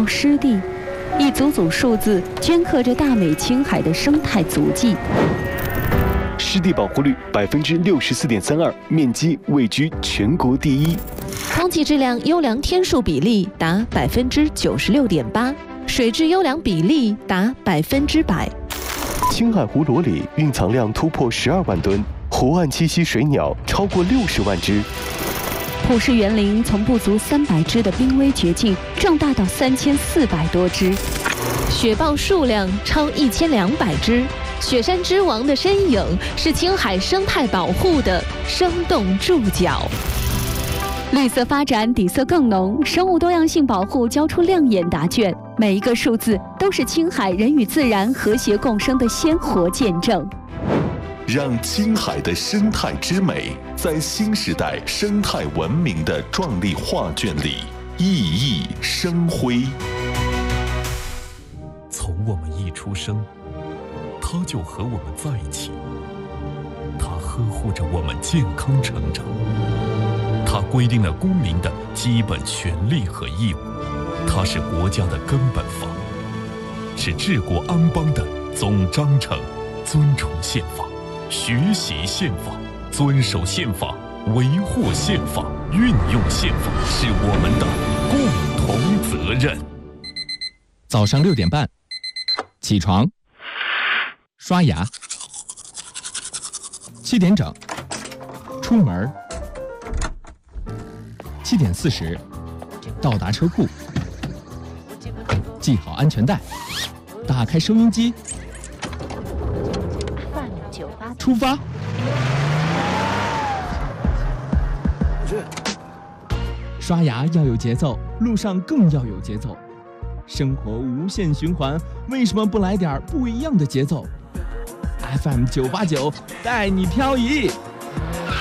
到湿地，一组组数字镌刻着大美青海的生态足迹。 湿地保护率64.32%，面积位居全国第一。 空气质量优良天数比例达96.8%，水质优良比例达100%。 青海湖罗里蕴藏量突破12万吨，湖岸栖息水鸟超过60万只。 普氏园林从不足300只的濒危绝境壮大到3400多只， 雪豹数量超1200只。雪山之王的身影是青海生态保护的生动注脚。 绿色发展底色更浓，生物多样性保护交出亮眼答卷。每一个数字都是青海人与自然和谐共生的鲜活见证。 让青海的生态之美在新时代生态文明的壮丽画卷里熠熠生辉。 从我们一出生，他就和我们在一起，他呵护着我们健康成长，他规定了公民的基本权利和义务，他是国家的根本法，是治国安邦的总章程。尊崇宪法，学习宪法，遵守宪法，维护宪法，运用宪法，是我们的共同责任。 早上6点半，起床，刷牙，7点整，出门，7点40，到达车库，系好安全带，打开收音机，出发。刷牙要有节奏，路上更要有节奏。生活无限循环，为什么不来点不一样的节奏？ FM 989带你漂移。